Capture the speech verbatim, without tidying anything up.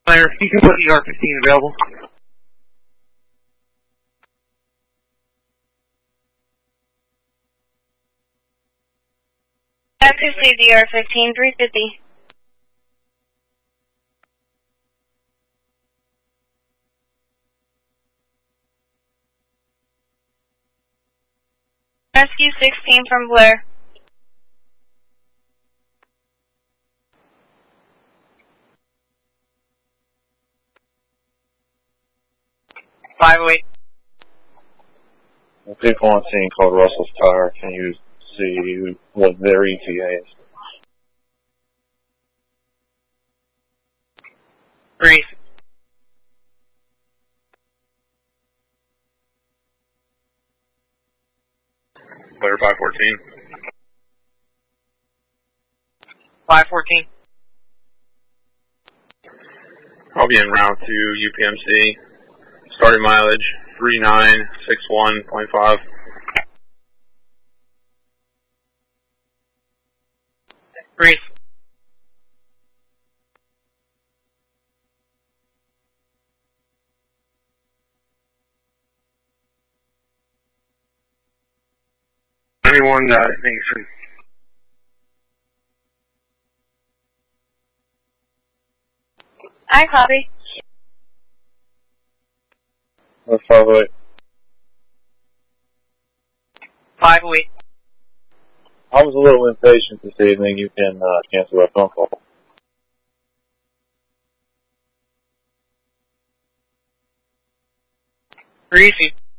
Fire, you can put E R fifteen available. Active D R fifteen, three fifty. Rescue sixteen from Blair. five oh eight. People on scene called Russell's Tire. Can you see what their E T A is? Breeze. Blair five fourteen. five fourteen. I'll be en route to U P M C. Starting mileage three nine six one point five. Breeze. Anyone got it? Thanks. I copy. That's five oh eight. five oh eight. I was a little impatient this evening. You can uh, cancel that phone call. Breezy.